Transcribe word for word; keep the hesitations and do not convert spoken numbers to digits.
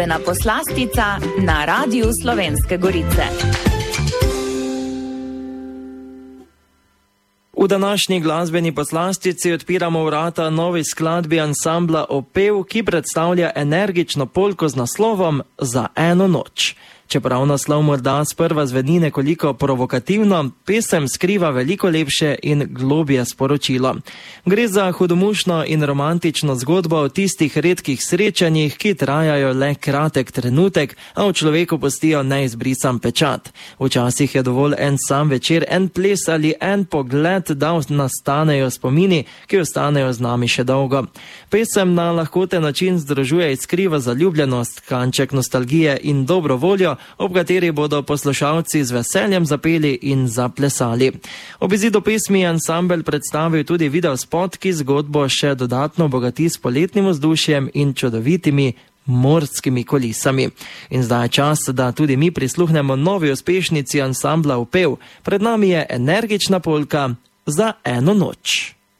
Na poslastica na Radiu Slovenske Gorice. V današnji glasbeni poslastici odpiramo vrata novi skladbi ansambla Opev, ki predstavlja energično polko z naslovom Za eno noč. Čeprav naslov morda sprva zveni nekoliko provokativno, pesem skriva veliko lepše in globje sporočilo. Gre za hudomušno in romantično zgodbo o tistih redkih srečanjih, ki trajajo le kratek trenutek, a v človeku pustijo neizbrisan pečat. Včasih je dovolj en sam večer, en ples ali en pogled, da nastanejo spomini, ki ostanejo z nami še dolgo. Pesem na lahkoten način združuje iskrivo zaljubljenost, kanček nostalgije in dobro voljo, ob kateri bodo poslušalci z veseljem zapeli in zaplesali. Ob izidu pesmi je ansambel predstavil tudi videospot, ki zgodbo še dodatno bogati s poletnim vzdušjem in čudovitimi morskimi kulisami. In zdaj je čas, da tudi mi prisluhnemo novi uspešnici ansambla Opev. Pred nami je energična polka Za eno noč.